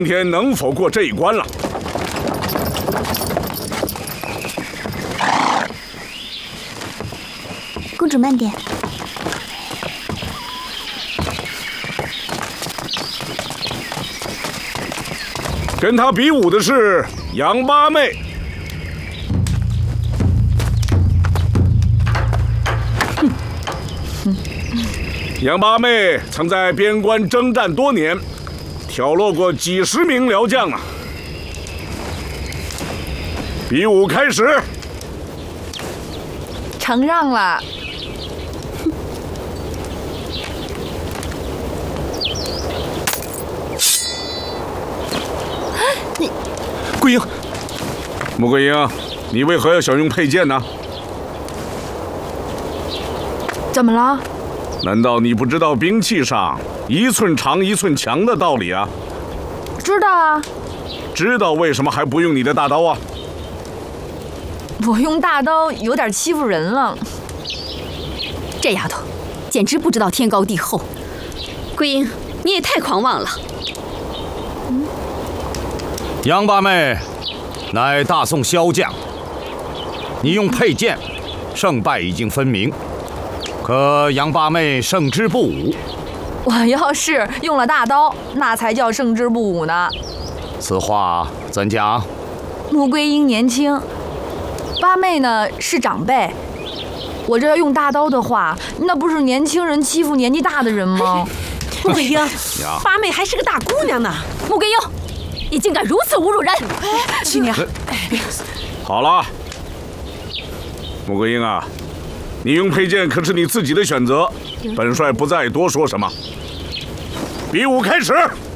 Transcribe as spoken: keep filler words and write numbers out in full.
今天能否过这一关了。 公主慢点。 跟他比武的是杨八妹。 杨八妹曾在边关征战多年，挑落过几十名辽将啊！比武开始， 承让了。 你，桂英， 穆桂英，你为何要想用佩剑呢？ 怎么了？ 难道你不知道兵器上一寸长一寸强的道理啊？ 知道啊。 知道为什么还不用你的大刀啊？ 我用大刀有点欺负人了。 这丫头，简直不知道天高地厚。桂英，你也太狂妄了。 嗯。 杨八妹，乃大宋骁将，你用佩剑，胜败已经分明。 可杨八妹胜之不武， 我要是用了大刀，那才叫胜之不武呢。 此话怎讲？ 穆桂英年轻，八妹呢是长辈。我这要用大刀的话，那不是年轻人欺负年纪大的人吗？ 穆桂英，八妹还是个大姑娘呢。 穆桂英，你竟敢如此侮辱人！ 哎，七娘， 好了，穆桂英啊。 你用佩剑可是你自己的选择，本帅不再多说什么。比武开始。